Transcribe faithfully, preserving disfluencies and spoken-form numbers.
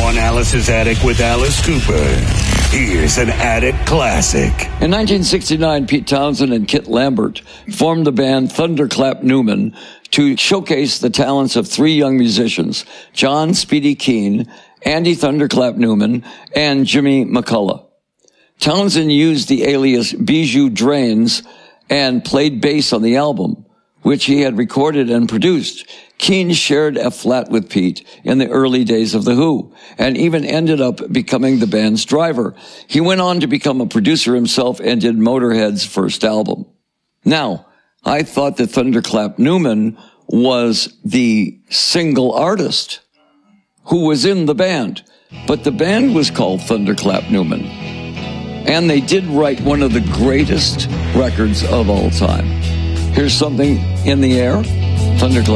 on Alice's Attic with Alice Cooper. Here's an Attic classic. In nineteen sixty-nine, Pete Townsend and Kit Lambert formed the band Thunderclap Newman to showcase the talents of three young musicians, John Speedy Keene, Andy Thunderclap Newman, and Jimmy McCullough. Townsend used the alias Bijou Drains and played bass on the album, which he had recorded and produced. Keene shared a flat with Pete in the early days of The Who, and even ended up becoming the band's driver. He went on to become a producer himself and did Motorhead's first album. Now, I thought that Thunderclap Newman was the single artist who was in the band, but the band was called Thunderclap Newman. And they did write one of the greatest records of all time. Here's Something in the Air, Thunderclap.